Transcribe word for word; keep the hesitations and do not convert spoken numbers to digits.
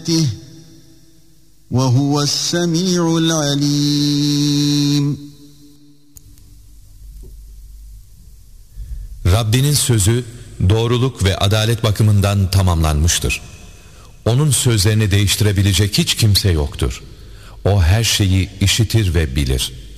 وَهُوَ السَّمِيعُ الْعَلِيمُ. Rabbinin sözü doğruluk ve adalet bakımından tamamlanmıştır. Onun sözlerini değiştirebilecek hiç kimse yoktur. O her şeyi işitir ve bilir.